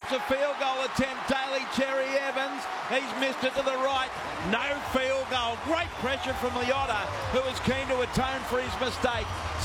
Stops a field goal attempt. Daly Cherry Evans. He's missed it to the right. No field goal. Great pressure from Leota, who was keen to atone for his mistake.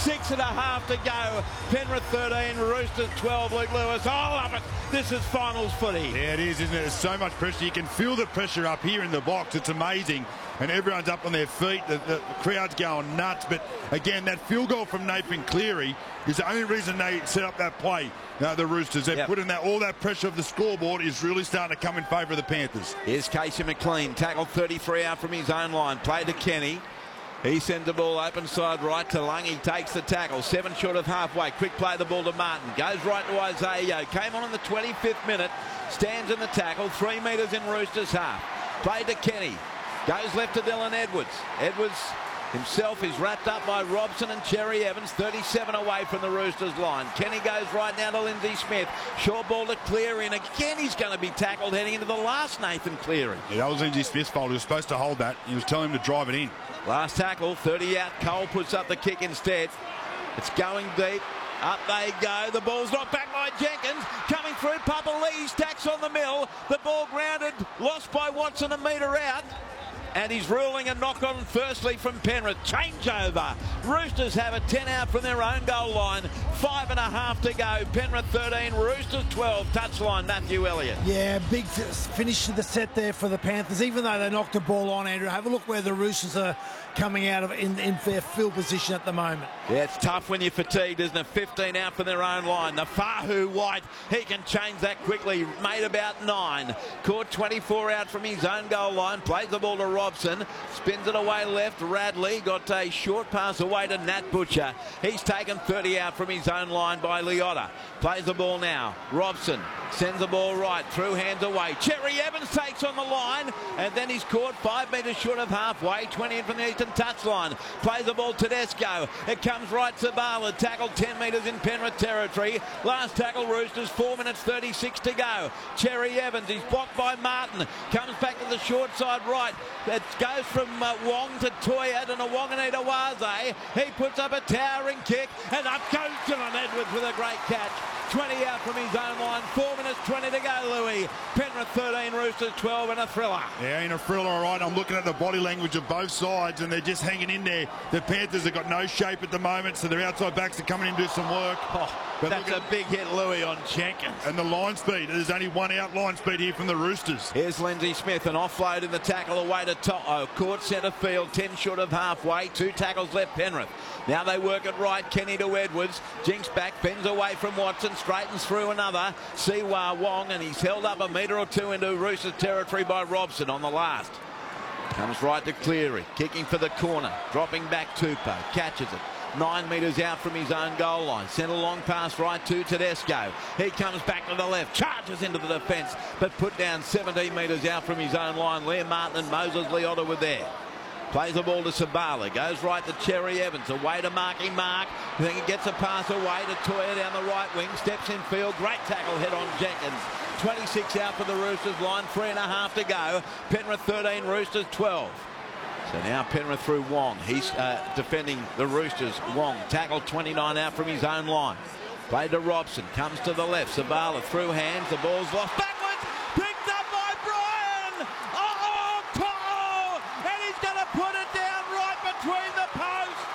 6.5 to go. Penrith 13, Roosters 12. Luke Lewis. Oh, I love it. This is finals footy. Yeah, it is, isn't it? There's so much pressure. You can feel the pressure up here in the box. It's amazing. And everyone's up on their feet. The crowd's going nuts. But again, that field goal from Nathan Cleary is the only reason they set up that play. The Roosters, they've put in all that pressure of the scoreboard is really starting to come in favour of the Panthers. Here's Casey McLean, tackled 33 out from his own line. Play to Kenny. He sends the ball open side right to Lung. He takes the tackle. 7 short of halfway. Quick play the ball to Martin. Goes right to Isaiah. Came on in the 25th minute. Stands in the tackle. 3 metres in Roosters half. Play to Kenny. Goes left to Dylan Edwards. Edwards himself is wrapped up by Robson and Cherry Evans. 37 away from the Roosters line. Kenny goes right now to Lindsay Smith. Short ball to Cleary. And again, he's going to be tackled heading into the last Nathan Cleary. Yeah, that was Lindsay Smith's fault. He was supposed to hold that. He was telling him to drive it in. Last tackle, 30 out. Cole puts up the kick instead. It's going deep. Up they go. The ball's knocked back by Jenkins. Coming through, Papa Lee's tacks on the mill. The ball grounded, lost by Watson a metre out. And he's ruling a knock on firstly from Penrith. Changeover. Roosters have a 10 out from their own goal line. 5.5 to go. Penrith 13, Roosters 12. Touchline, Matthew Elliott. Yeah, big finish to the set there for the Panthers. Even though they knocked the ball on, Andrew, have a look where the Roosters are coming out of in their field position at the moment. Yeah, it's tough when you're fatigued, isn't it? 15 out from their own line. The Fahu White, he can change that quickly. Made about 9. Caught 24 out from his own goal line. Plays the ball to Robson. Spins it away left. Radley got a short pass away to Nat Butcher. He's taken 30 out from his own line by Leota. Plays the ball now. Robson sends the ball right. Through hands away. Cherry Evans takes on the line. And then he's caught 5 metres short of halfway. 20 in from the eastern touchline. Plays the ball to Tedesco. It comes right to Bala. Tackled 10 metres in Penrith territory. Last tackle Roosters. 4 minutes 36 to go. Cherry Evans. He's blocked by Martin. Comes back to the short side right. It goes from Wong to Toya to Nwanganita Waze. He puts up a towering kick. And up goes Dylan Edwards with a great catch. 20 out from his own line. 4 minutes 20 to go, Louis. Penrith 13, Roosters 12 and a thriller. Yeah, in a thriller, all right. I'm looking at the body language of both sides, and they're just hanging in there. The Panthers have got no shape at the moment, so their outside backs are coming in to do some work. Oh, but that's a big hit, Louis, on Jenkins. And the line speed. There's only one out line speed here from the Roosters. Here's Lindsay Smith, an offload in the tackle away to To'o. Caught centre field, 10 short of halfway. 2 tackles left Penrith. Now they work it right. Kenny to Edwards. Jinks back, bends away from Watson, straightens through another. Siwa Wong, and he's held up a metre or 2 into Roosters territory by Robson on the last. Comes right to Cleary, kicking for the corner. Dropping back Tupou, catches it. 9 metres out from his own goal line. Sent a long pass right to Tedesco. He comes back to the left, charges into the defence, but put down 17 metres out from his own line. Liam Martin and Moses Leota were there. Plays the ball to Sabala. Goes right to Cherry Evans. Away to Marky Mark. Then he gets a pass away to Toya down the right wing. Steps in field. Great tackle head on Jenkins. 26 out for the Roosters line. 3.5 to go. Penrith 13, Roosters 12. So now Penrith through Wong. He's defending the Roosters. Wong tackled 29 out from his own line. Played to Robson. Comes to the left. Sabala through hands. The ball's lost. Backwards. Picked up by Brian. Oh, To'o. And he's going to put it down right between the posts.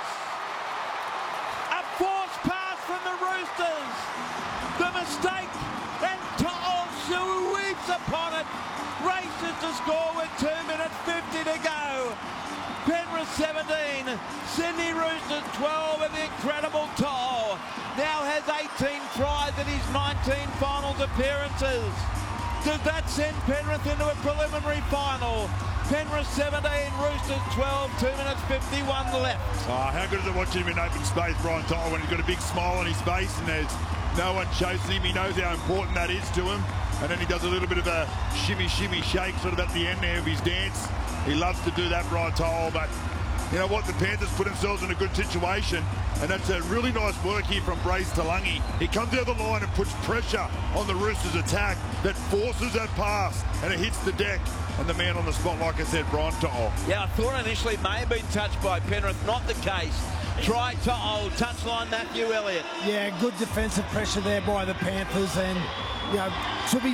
A forced pass from the Roosters. The mistake. And To'o sweeps upon it. Races to score with 2 minutes 50 to go. Penrith 17, Sydney Roosters 12, and the incredible To'o now has 18 tries in his 19 finals appearances. Does that send Penrith into a preliminary final? Penrith 17, Roosters 12, 2 minutes 51 left. Oh, how good is it watching him in open space, Brian To'o, when he's got a big smile on his face and there's no one chasing him. He knows how important that is to him. And then he does a little bit of a shimmy shake sort of at the end there of his dance. He loves to do that, Brian To'o, but you know what? The Panthers put themselves in a good situation, and that's a really nice work here from Brace Talangi. He comes out of the line and puts pressure on the Roosters' attack that forces that pass, and it hits the deck. And the man on the spot, like I said, Brian To'o. Yeah, I thought initially it may have been touched by Penrith, not the case. Try To'o, touchline Matthew Elliott. Yeah, good defensive pressure there by the Panthers, and you know, to be